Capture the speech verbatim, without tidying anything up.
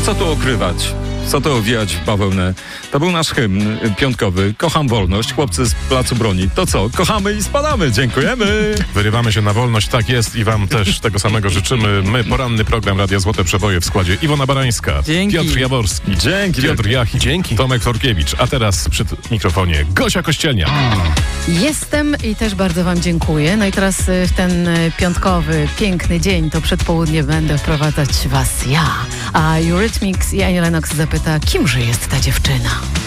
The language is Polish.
co tu ukrywać? Co to owijać w bawełnę? To był nasz hymn piątkowy. Kocham wolność. Chłopcy z Placu Broni. To co? Kochamy i spadamy. Dziękujemy. Wyrywamy się na wolność, tak jest i wam też tego samego życzymy. My, poranny program Radia Złote Przeboje w składzie Iwona Barańska, Dzięki. Piotr Jaworski, Dzięki. Piotr Jach, Dzięki. Tomek Forkiewicz, a teraz przy mikrofonie Gosia Kościelnia. Jestem i też bardzo wam dziękuję. No i teraz y, w ten y, piątkowy, piękny dzień, to przedpołudnie będę wprowadzać was ja. A Eurythmics i Annie Lennox zapyta, kimże jest ta dziewczyna?